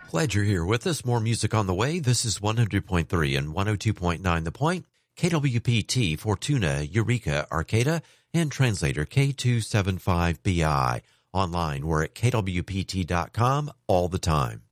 Glad you're here with us. More music on the way. This is 100.3 and 102.9 The Point, KWPT, Fortuna, Eureka, Arcata, and translator K275BI. Online, we're at kwpt.com all the time.